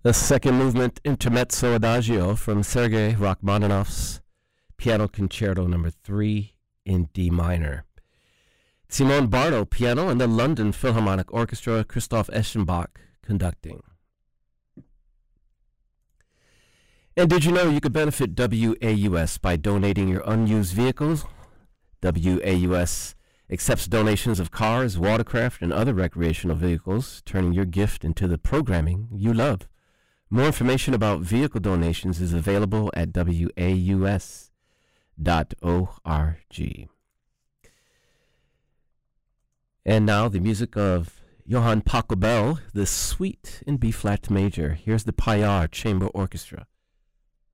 The second movement, Intermezzo Adagio from Sergei Rachmaninoff's Piano Concerto No. 3 in D minor. Simone Bardo, piano, and the London Philharmonic Orchestra, Christoph Eschenbach conducting. And did you know you could benefit WAUS by donating your unused vehicles? WAUS accepts donations of cars, watercraft, and other recreational vehicles, turning your gift into the programming you love. More information about vehicle donations is available at waus.org. And now the music of Johann Pachelbel, the Suite in B-flat major. Here's the Payar Chamber Orchestra.